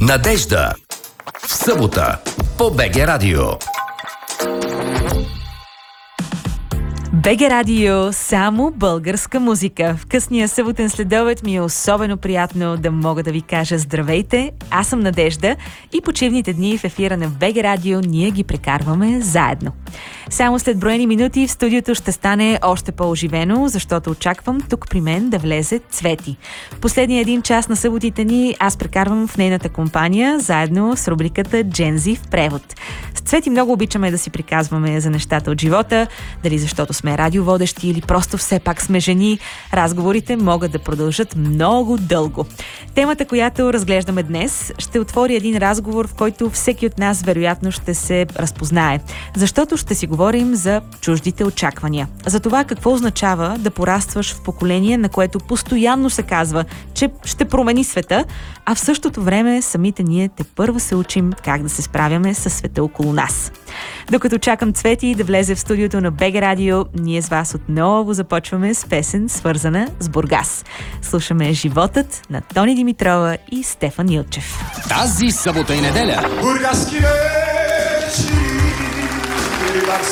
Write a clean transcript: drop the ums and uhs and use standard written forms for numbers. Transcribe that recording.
Надежда. В събота по БГ Радио. БГ Радио, само българска музика. В късния съботен следобед ми е особено приятно да мога да ви кажа здравейте. Аз съм Надежда и почивните дни в ефира на БГ Радио ние ги прекарваме заедно. Само след броени минути в студиото ще стане още по-оживено, защото очаквам тук при мен да влезе Цвети. В последния един час на съботите ни аз прекарвам в нейната компания, заедно с рубриката Джензи в превод. С Цвети много обичаме да си приказваме за нещата от живота, дали защото сме радиоводещи или просто все пак сме жени. Разговорите могат да продължат много дълго. Темата, която разглеждаме днес, ще отвори един разговор, в който всеки от нас вероятно ще се разпознае. Защото ще си говорим за чуждите очаквания. За това какво означава да порастваш в поколение, на което постоянно се казва, че ще промени света, а в същото време самите ние тепърва се учим как да се справяме със света около нас. Докато чакам Цвети да влезе в студиото на БГ Радио, ние с вас отново започваме с песен, свързана с Бургас. Слушаме "Животът" на Тони Димитрова и Стефан Илчев. Тази събота и неделя Бургаски вечери,